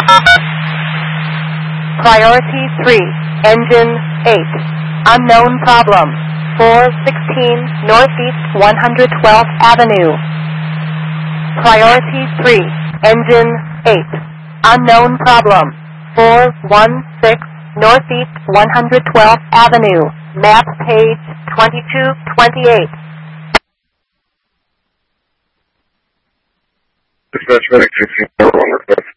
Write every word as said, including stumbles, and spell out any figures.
Priority three, engine eight. Unknown problem. four sixteen Northeast one hundred twelfth Avenue. Priority three, engine eight. Unknown problem. four one six Northeast one hundred twelfth Avenue. Map page twenty-two twenty-eight. Dispatch medic sixteen four one request.